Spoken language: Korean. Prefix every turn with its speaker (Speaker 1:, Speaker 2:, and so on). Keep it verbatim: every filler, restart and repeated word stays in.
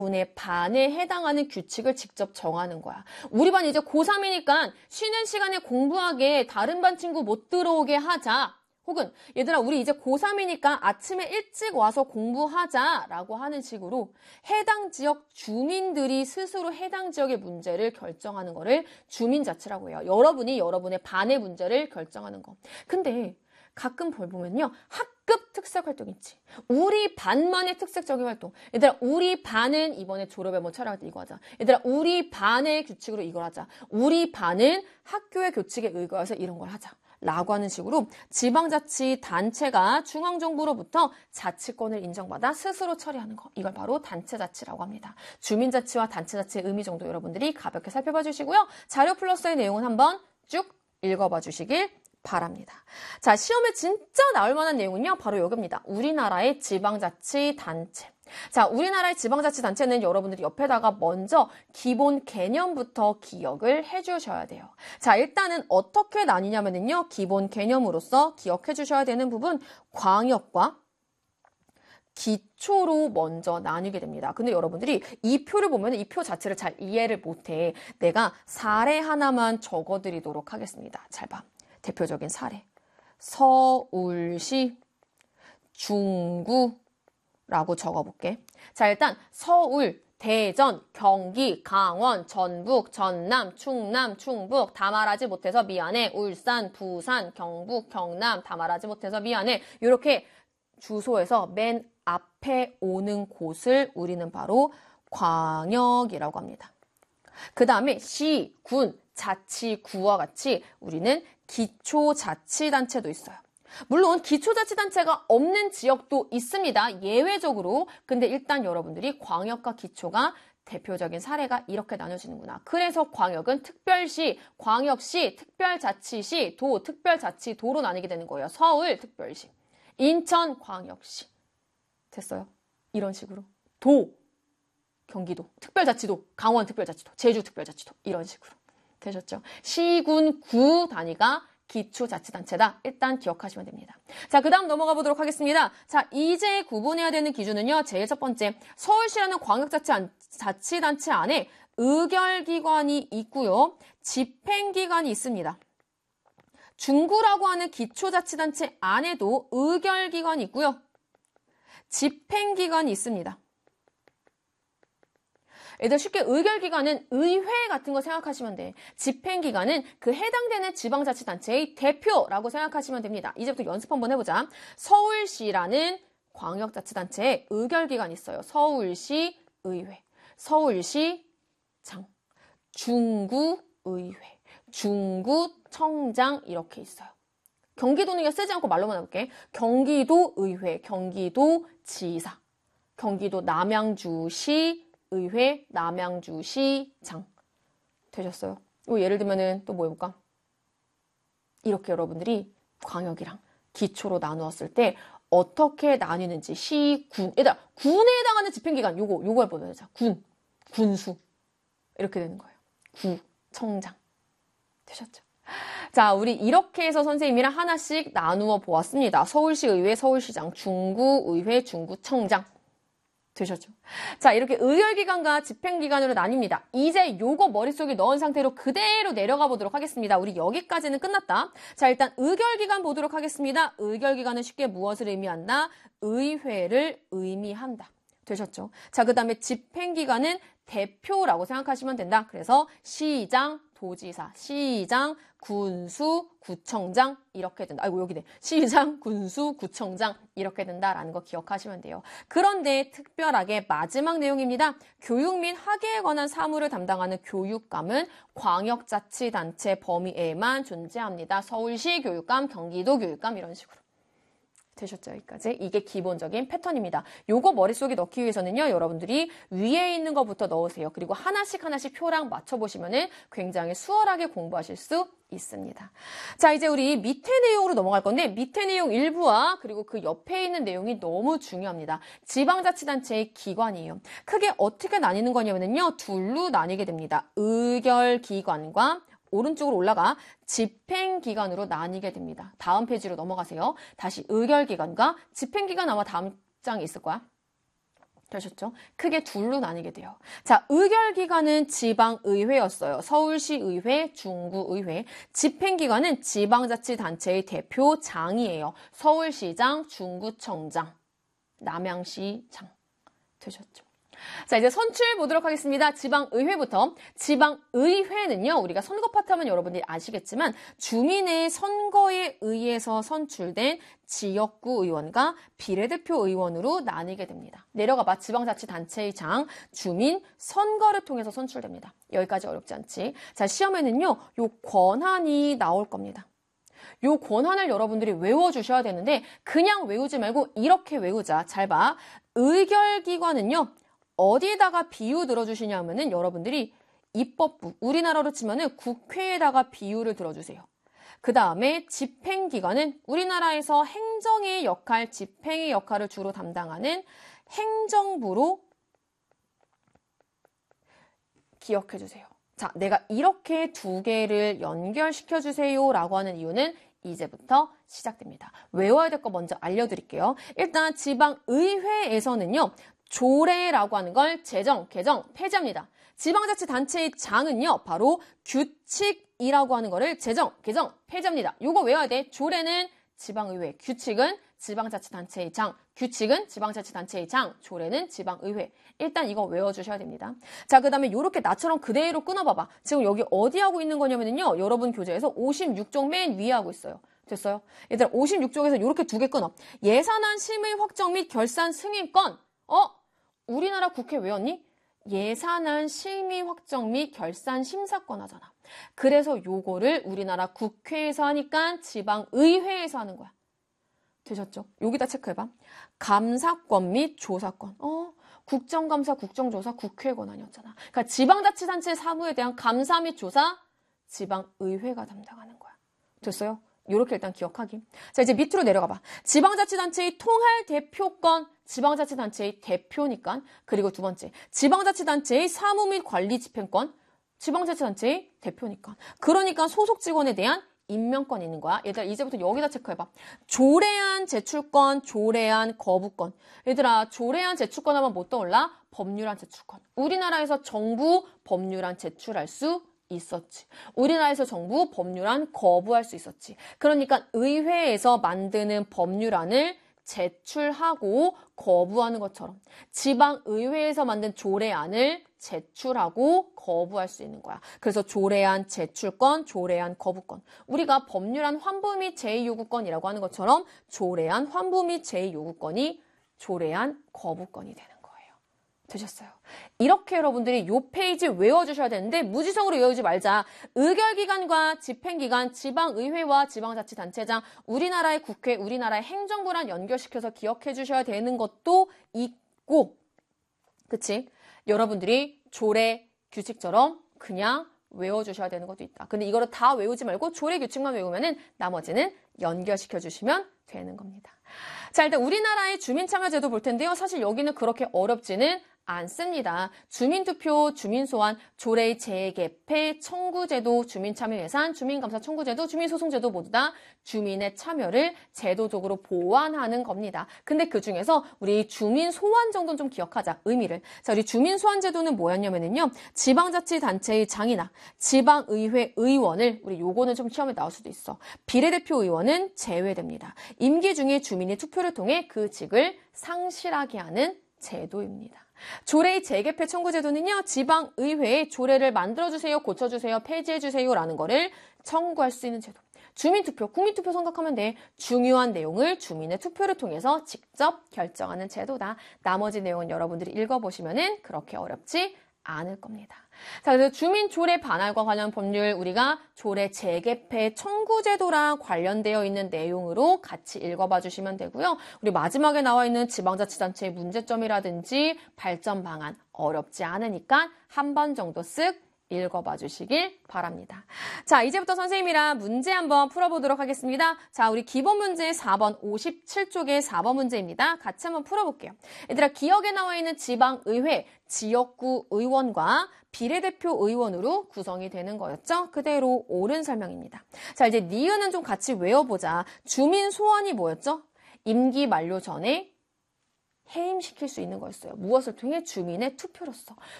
Speaker 1: 분의 반에 해당하는 규칙을 직접 정하는 거야. 우리 반 이제 고삼이니까 쉬는 시간에 공부하게 다른 반 친구 못 들어오게 하자. 혹은 얘들아 우리 이제 고삼이니까 아침에 일찍 와서 공부하자라고 하는 식으로 해당 지역 주민들이 스스로 해당 지역의 문제를 결정하는 거를 주민자치라고 해요. 여러분이 여러분의 반의 문제를 결정하는 거. 근데 가끔 보면요. 학급 특색 활동 있지. 우리 반만의 특색적인 활동. 얘들아 우리 반은 이번에 졸업에 뭐 촬영할 때 이거 하자. 얘들아 우리 반의 규칙으로 이걸 하자. 우리 반은 학교의 규칙에 의거해서 이런 걸 하자. 라고 하는 식으로 지방자치단체가 중앙정부로부터 자치권을 인정받아 스스로 처리하는 거. 이걸 바로 단체자치라고 합니다. 주민자치와 단체자치의 의미 정도 여러분들이 가볍게 살펴봐 주시고요. 자료 플러스의 내용은 한번 쭉 읽어봐 주시길 바랍니다. 자, 시험에 진짜 나올 만한 내용은요. 바로 여기입니다. 우리나라의 지방자치단체. 자, 우리나라의 지방자치단체는 여러분들이 옆에다가 먼저 기본 개념부터 기억을 해주셔야 돼요. 자, 일단은 어떻게 나뉘냐면요. 기본 개념으로서 기억해 주셔야 되는 부분, 광역과 기초로 먼저 나뉘게 됩니다. 근데 여러분들이 이 표를 보면 이 표 자체를 잘 이해를 못해. 내가 사례 하나만 적어드리도록 하겠습니다. 잘 봐. 대표적인 사례. 서울시 중구 라고 적어볼게. 자, 일단 서울, 대전, 경기, 강원, 전북, 전남, 충남, 충북, 다 말하지 못해서 미안해. 울산, 부산, 경북, 경남, 다 말하지 못해서 미안해. 이렇게 주소에서 맨 앞에 오는 곳을 우리는 바로 광역이라고 합니다. 그 다음에 시, 군, 자치구와 같이 우리는 기초자치단체도 있어요. 물론 기초자치단체가 없는 지역도 있습니다. 예외적으로. 근데 일단 여러분들이 광역과 기초가 대표적인 사례가 이렇게 나눠지는구나. 그래서 광역은 특별시, 광역시, 특별자치시, 도, 특별자치도로 나뉘게 되는 거예요. 서울 특별시, 인천 광역시. 됐어요? 이런 식으로. 도, 경기도, 특별자치도, 강원 특별자치도, 제주 특별자치도. 이런 식으로. 되셨죠? 시, 군, 구 단위가 기초자치단체다. 일단 기억하시면 됩니다. 자, 그 다음 넘어가 보도록 하겠습니다. 자, 이제 구분해야 되는 기준은요. 제일 첫 번째, 서울시라는 광역자치단체 안에 의결기관이 있고요. 집행기관이 있습니다. 중구라고 하는 기초자치단체 안에도 의결기관이 있고요. 집행기관이 있습니다. 얘들 쉽게 의결기관은 의회 같은 거 생각하시면 돼. 집행기관은 그 해당되는 지방자치단체의 대표라고 생각하시면 됩니다. 이제부터 연습 한번 해보자. 서울시라는 광역자치단체에 의결기관이 있어요. 서울시 의회, 서울시장, 중구의회, 중구청장 이렇게 있어요. 경기도는 이거 쓰지 않고 말로만 해볼게. 경기도의회, 경기도지사, 경기도 남양주시 의회, 남양주시장. 되셨어요? 또 예를 들면은 또 뭐 해볼까? 이렇게 여러분들이 광역이랑 기초로 나누었을 때 어떻게 나뉘는지 시, 군. 얘들아, 군에 해당하는 집행기관. 요거, 요거 해보자. 군, 군수. 이렇게 되는 거예요. 구, 청장. 되셨죠? 자, 우리 이렇게 해서 선생님이랑 하나씩 나누어 보았습니다. 서울시 의회, 서울시장, 중구의회, 중구청장. 되셨죠? 자, 이렇게 의결기관과 집행기관으로 나뉩니다. 이제 요거 머릿속에 넣은 상태로 그대로 내려가 보도록 하겠습니다. 우리 여기까지는 끝났다. 자, 일단 의결기관 보도록 하겠습니다. 의결기관은 쉽게 무엇을 의미한다? 의회를 의미한다. 되셨죠? 자, 그 다음에 집행기관은 대표라고 생각하시면 된다. 그래서 시장, 도지사, 시장, 군수, 구청장 이렇게 된다. 아이고 여기네. 시장, 군수, 구청장 이렇게 된다라는 거 기억하시면 돼요. 그런데 특별하게 마지막 내용입니다. 교육 및 학예에 관한 사무를 담당하는 교육감은 광역자치단체 범위에만 존재합니다. 서울시 교육감, 경기도 교육감 이런 식으로. 되셨죠? 여기까지. 이게 기본적인 패턴입니다. 요거 머릿속에 넣기 위해서는요. 여러분들이 위에 있는 것부터 넣으세요. 그리고 하나씩 하나씩 표랑 맞춰보시면 굉장히 수월하게 공부하실 수 있습니다. 자, 이제 우리 밑에 내용으로 넘어갈 건데 밑에 내용 일부와 그리고 그 옆에 있는 내용이 너무 중요합니다. 지방자치단체의 기관이에요. 크게 어떻게 나뉘는 거냐면요. 둘로 나뉘게 됩니다. 의결기관과 오른쪽으로 올라가 집행기관으로 나뉘게 됩니다. 다음 페이지로 넘어가세요. 다시 의결기관과 집행기관 아마 다음 장에 있을 거야. 되셨죠? 크게 둘로 나뉘게 돼요. 자, 의결기관은 지방의회였어요. 서울시의회, 중구의회. 집행기관은 지방자치단체의 대표장이에요. 서울시장, 중구청장, 남양시장. 되셨죠? 자, 이제 선출 보도록 하겠습니다. 지방의회부터. 지방의회는요, 우리가 선거 파트 하면 여러분들이 아시겠지만, 주민의 선거에 의해서 선출된 지역구 의원과 비례대표 의원으로 나뉘게 됩니다. 내려가봐. 지방자치단체의 장, 주민, 선거를 통해서 선출됩니다. 여기까지 어렵지 않지? 자, 시험에는요, 요 권한이 나올 겁니다. 요 권한을 여러분들이 외워주셔야 되는데, 그냥 외우지 말고 이렇게 외우자. 잘 봐. 의결기관은요, 어디에다가 비유 들어주시냐면은 여러분들이 입법부, 우리나라로 치면은 국회에다가 비유를 들어주세요. 그 다음에 집행기관은 우리나라에서 행정의 역할, 집행의 역할을 주로 담당하는 행정부로 기억해주세요. 자, 내가 이렇게 두 개를 연결시켜주세요 라고 하는 이유는 이제부터 시작됩니다. 외워야 될 거 먼저 알려드릴게요. 일단 지방의회에서는요. 조례라고 하는 걸 제정, 개정, 폐지합니다. 지방자치단체의 장은요. 바로 규칙이라고 하는 거를 제정, 개정, 폐지합니다. 요거 외워야 돼. 조례는 지방의회, 규칙은 지방자치단체의 장, 규칙은 지방자치단체의 장, 조례는 지방의회. 일단 이거 외워주셔야 됩니다. 자, 그 다음에 요렇게 나처럼 그대로 끊어봐봐. 지금 여기 어디 하고 있는 거냐면요. 여러분 교재에서 오십육 쪽 맨 위에 하고 있어요. 됐어요? 얘들아, 오십육 쪽에서 요렇게 두 개 끊어. 예산안 심의 확정 및 결산 승인권. 어? 우리나라 국회 외웠니? 예산안 심의 확정 및 결산 심사권 하잖아. 그래서 요거를 우리나라 국회에서 하니까 지방의회에서 하는 거야. 되셨죠? 여기다 체크해봐. 감사권 및 조사권. 어, 국정감사, 국정조사, 국회 권한이었잖아. 그러니까 지방자치단체 사무에 대한 감사 및 조사, 지방의회가 담당하는 거야. 됐어요? 요렇게 일단 기억하기. 자, 이제 밑으로 내려가봐. 지방자치단체의 통할 대표권, 지방자치단체의 대표니까. 그리고 두 번째, 지방자치단체의 사무 및 관리 집행권, 지방자치단체의 대표니까. 그러니까 소속 직원에 대한 임명권이 있는 거야. 얘들아, 이제부터 여기다 체크해봐. 조례안 제출권, 조례안 거부권. 얘들아, 조례안 제출권 하면 뭐 떠올라? 법률안 제출권. 우리나라에서 정부 법률안 제출할 수 있었지. 우리나라에서 정부 법률안 거부할 수 있었지. 그러니까 의회에서 만드는 법률안을 제출하고 거부하는 것처럼 지방의회에서 만든 조례안을 제출하고 거부할 수 있는 거야. 그래서 조례안 제출권, 조례안 거부권. 우리가 법률안 환부 및 제의 요구권이라고 하는 것처럼 조례안 환부 및 제의 요구권이 조례안 거부권이 되는 거예요. 되셨어요? 이렇게 여러분들이 요 페이지 외워주셔야 되는데 무지성으로 외우지 말자. 의결기관과 집행기관, 지방의회와 지방자치단체장, 우리나라의 국회, 우리나라의 행정부랑 연결시켜서 기억해 주셔야 되는 것도 있고, 그치? 여러분들이 조례, 규칙처럼 그냥 외워주셔야 되는 것도 있다. 근데 이거를 다 외우지 말고 조례, 규칙만 외우면은 나머지는 연결시켜 주시면 되는 겁니다. 자, 일단 우리나라의 주민참여제도 볼 텐데요. 사실 여기는 그렇게 어렵지는 않습니다. 주민투표, 주민소환, 조례 재개폐, 청구제도, 주민참여예산, 주민감사 청구제도, 주민소송제도 모두 다 주민의 참여를 제도적으로 보완하는 겁니다. 근데 그 중에서 우리 주민소환 정도는 좀 기억하자, 의미를. 자, 우리 주민소환제도는 뭐였냐면요. 지방자치단체의 장이나 지방의회 의원을, 우리 요거는 좀 시험에 나올 수도 있어. 비례대표 의원은 제외됩니다. 임기 중에 주민이 투표를 통해 그 직을 상실하게 하는 제도입니다. 조례의 재개폐 청구제도는요. 지방의회에 조례를 만들어주세요, 고쳐주세요, 폐지해주세요 라는 거를 청구할 수 있는 제도. 주민투표, 국민투표 생각하면 돼. 중요한 내용을 주민의 투표를 통해서 직접 결정하는 제도다. 나머지 내용은 여러분들이 읽어보시면은 그렇게 어렵지 않을 겁니다. 자, 그래서 주민 조례 반할과 관련 법률, 우리가 조례 재개폐 청구제도랑 관련되어 있는 내용으로 같이 읽어봐 주시면 되고요. 우리 마지막에 나와 있는 지방자치단체의 문제점이라든지 발전 방안 어렵지 않으니까 한 번 정도 쓱 읽어봐 주시길 바랍니다. 자, 이제부터 선생님이랑 문제 한번 풀어보도록 하겠습니다. 자, 우리 기본 문제 사 번 오십칠 쪽의 사 번 문제입니다. 같이 한번 풀어볼게요. 얘들아, 기억에 나와 있는 지방의회, 지역구 의원과 비례대표 의원으로 구성이 되는 거였죠. 그대로 옳은 설명입니다. 자, 이제 니은은 좀 같이 외워보자. 주민 소환이 뭐였죠? 임기 만료 전에 해임시킬 수 있는 거였어요. 무엇을 통해? 주민의 투표로서.